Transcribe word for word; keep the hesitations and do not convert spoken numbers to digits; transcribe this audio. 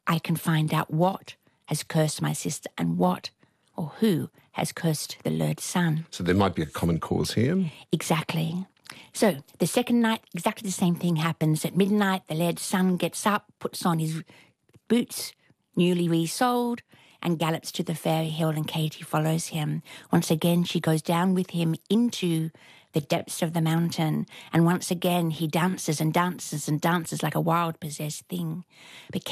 I can find out what has cursed my sister and what or who has cursed the Lord's son. So there might be a common cause here. Exactly. So the second night, exactly the same thing happens. At midnight, the Laird's son gets up, puts on his boots, newly resoled, and gallops to the fairy hill, and Katie follows him. Once again, she goes down with him into the depths of the mountain, and once again he dances and dances and dances like a wild, possessed thing. But